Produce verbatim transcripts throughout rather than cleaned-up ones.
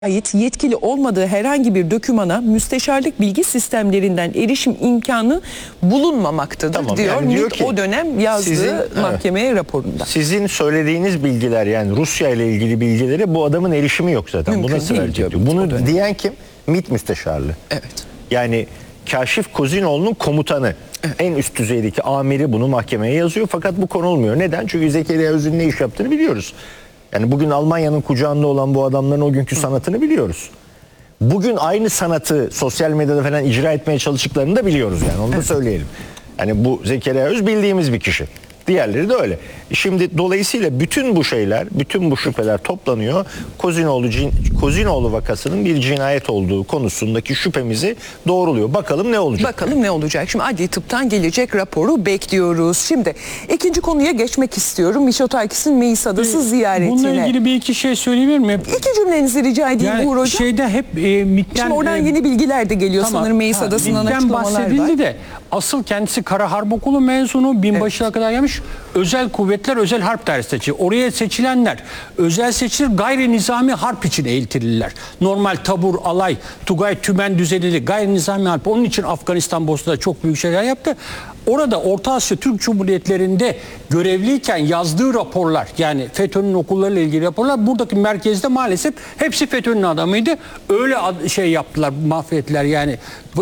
ait yetkili olmadığı herhangi bir dokümana müsteşarlık bilgi sistemlerinden erişim imkanı bulunmamaktadır, Tamam, diyor. yani diyor MİT ki, o dönem yazdığı sizin, mahkemeye evet, raporunda. Sizin söylediğiniz bilgiler, yani Rusya ile ilgili bilgilere bu adamın erişimi yok zaten. Mümkün Bu nasıl değil verecek diyor diyor. MİT o Bunu dönem. diyen kim? MİT müsteşarlığı. Evet. Yani Kaşif Kozinoğlu'nun komutanı, evet, en üst düzeydeki amiri bunu mahkemeye yazıyor, fakat bu konulmuyor. Neden? Çünkü Zekeriya Öz'ün ne iş yaptığını biliyoruz. Yani bugün Almanya'nın kucağında olan bu adamların o günkü sanatını biliyoruz. Bugün aynı sanatı sosyal medyada falan icra etmeye çalıştıklarını da biliyoruz, yani onu da söyleyelim. Yani bu Zekeriya Öz bildiğimiz bir kişi. Diğerleri de öyle. Şimdi dolayısıyla bütün bu şeyler, bütün bu şüpheler toplanıyor. Kozinoğlu, Kozinoğlu vakasının bir cinayet olduğu konusundaki şüphemizi doğruluyor. Bakalım ne olacak? Bakalım ne olacak? Şimdi adli tıptan gelecek raporu bekliyoruz. Şimdi ikinci konuya geçmek istiyorum. Mitsotakis'in Meis Adası ziyaretine. Bununla ilgili bir iki şey söyleyebilir miyim? İki cümlenizi rica edeyim Yani Uğur Hocam. şeyde hep e, MİT'ten... Şimdi oradan e, yeni bilgiler de geliyor tamam, sanırım Meis ha, Adası'ndan MİT'ten açıklamalar bahsedildi var. de asıl kendisi Kara Harp Okulu mezunu, binbaşına Evet. kadar gelmiş. Özel kuvvetler, özel harp dersi seçiyor. Oraya seçilenler özel seçilir, gayri nizami harp için eğitilirler. Normal tabur, alay, tugay, tümen düzenli gayri nizami harp. Onun için Afganistan, Bosna'da çok büyük şeyler yaptı. Orada Orta Asya Türk Cumhuriyetlerinde görevliyken yazdığı raporlar, yani FETÖ'nün okullarıyla ilgili raporlar, buradaki merkezde maalesef hepsi FETÖ'nün adamıydı. Öyle şey yaptılar, mahvettiler yani.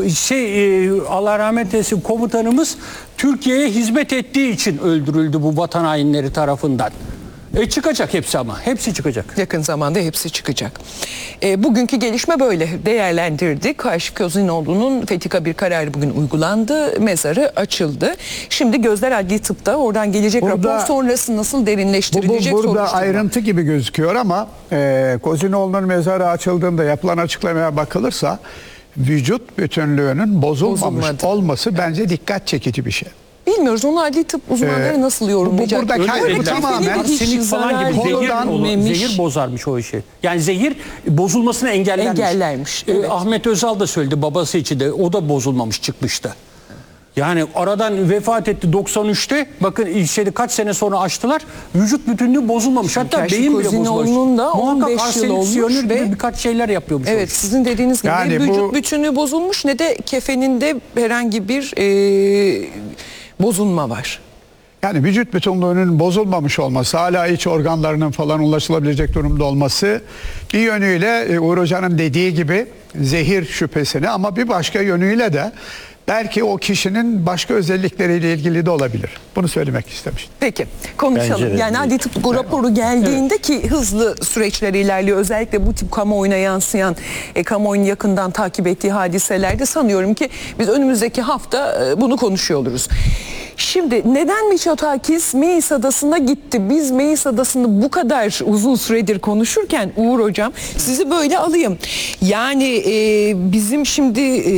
Şey, e, Allah rahmet eylesin, komutanımız Türkiye'ye hizmet ettiği için öldürüldü bu vatan hainleri tarafından. E çıkacak hepsi ama. Hepsi çıkacak. Yakın zamanda hepsi çıkacak. E, bugünkü gelişme böyle değerlendirdik. Kaşif Kozinoğlu'nun Fetika bir kararı bugün uygulandı. Mezarı açıldı. Şimdi gözler adli tıpta. Oradan gelecek Burada, rapor sonrası nasıl derinleştirilecek? Bu, bu burada soruşturma. ayrıntı gibi gözüküyor ama e, Kozinoğlu'nun mezarı açıldığında yapılan açıklamaya bakılırsa vücut bütünlüğünün bozulmamış Bozulmadı. olması bence dikkat çekici bir şey. Bilmiyoruz. Onu adli tıp uzmanları Ee, nasıl yorumlayacak? bu burada Öyle kay- mi? bu tamamen Kefenin hiç arsenik falan zarar gibi zehir, Koludan olur, görmemiş. zehir bozarmış o işi. Yani zehir bozulmasını engellermiş. Engellermiş, Ee, evet. Ahmet Özal da söyledi, babası için de, o da bozulmamış çıkmıştı. Yani aradan vefat etti doksan üçte. Bakın şeyde kaç sene sonra açtılar. Vücut bütünlüğü bozulmamış. Hatta Kaşif beyin bile Kozinoğlu'nun bozulmuş. da on beş yıl arsenik, olmuş siyanür ve- gibi birkaç şeyler yapıyormuş. o Evet, iş. sizin dediğiniz gibi Yani ne vücut bu- bütünlüğü bozulmuş ne de kefeninde herhangi bir e, bozulma var. Yani vücut bütünlüğünün bozulmamış olması, hala iç organlarının falan ulaşılabilecek durumda olması bir yönüyle e, Uğur Hoca'nın dediği gibi zehir şüphesini, ama bir başka yönüyle de belki o kişinin başka özellikleriyle ilgili de olabilir. Bunu söylemek istemiştim. Peki konuşalım. Bence de Yani değil. adli tıp raporu geldiğinde ki hızlı süreçler ilerliyor. Özellikle bu tip kamuoyuna yansıyan, e, kamuoyunun yakından takip ettiği hadiselerde sanıyorum ki biz önümüzdeki hafta e, bunu konuşuyor oluruz. Şimdi neden Mitsotakis Meis Adası'na gitti? Biz Meis Adası'nı bu kadar uzun süredir konuşurken Uğur Hocam sizi böyle alayım. Yani e, bizim şimdi e,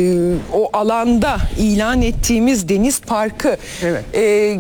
o alanda ilan ettiğimiz Deniz Parkı, Evet. e,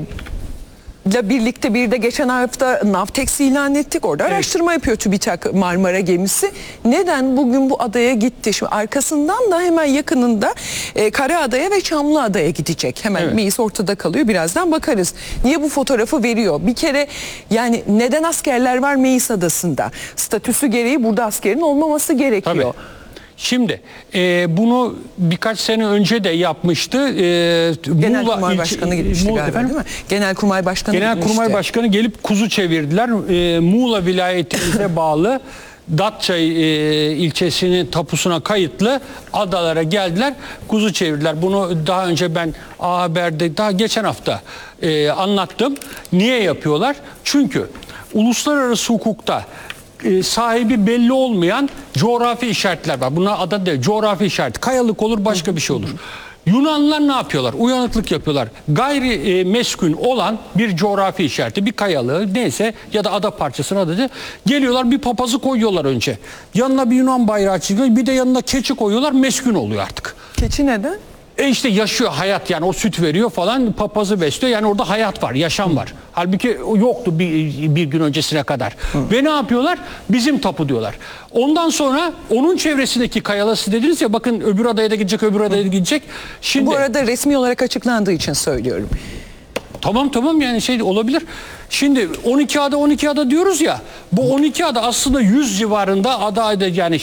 ile birlikte bir de geçen hafta Navtex ilan ettik. Orada Evet. araştırma yapıyor TÜBİTAK Marmara gemisi. Neden bugün bu adaya gitti? Şimdi arkasından da hemen yakınında e, Karaada'ya ve Çamlıada'ya gidecek. Hemen Evet. Meis ortada kalıyor. Birazdan bakarız. Niye bu fotoğrafı veriyor? Bir kere yani neden askerler var Meis Adası'nda? Statüsü gereği burada askerin olmaması gerekiyor. Tabii. Şimdi e, bunu birkaç sene önce de yapmıştı. E, Genelkurmay Muğla Başkanı ilçe- gitmişti Muğla- galiba, efendim? değil mi? Genelkurmay Başkanı Genelkurmay gitmişti. Başkanı gelip kuzu çevirdiler. E, Muğla vilayetimize bağlı Datça e, ilçesinin tapusuna kayıtlı adalara geldiler, kuzu çevirdiler. Bunu daha önce ben A Haber'de daha geçen hafta e, anlattım. Niye yapıyorlar? Çünkü uluslararası hukukta e, sahibi belli olmayan coğrafi işaretler var. Buna ada değil, coğrafi işaret. Kayalık olur, başka bir şey olur. Yunanlılar ne yapıyorlar? Uyanıklık yapıyorlar. Gayri e, meskun olan bir coğrafi işareti, bir kayalığı neyse ya da ada parçasının adı, geliyorlar bir papazı koyuyorlar önce. Yanına bir Yunan bayrağı çiziyor, bir de yanına keçi koyuyorlar, meskun oluyor artık. Keçi neden? E işte yaşıyor, hayat, yani o süt veriyor falan, papazı besliyor, yani orada hayat var, yaşam var. Halbuki yoktu bir, bir gün öncesine kadar. Hı. Ve ne yapıyorlar? Bizim tapu diyorlar. Ondan sonra onun çevresindeki kayalar, siz dediniz ya, bakın öbür adaya da gidecek, öbür adaya da gidecek. Şimdi, Bu arada resmi olarak açıklandığı için söylüyorum. Tamam tamam yani şey olabilir. Şimdi on iki ada on iki ada diyoruz ya, bu on iki ada aslında yüz civarında ada, yani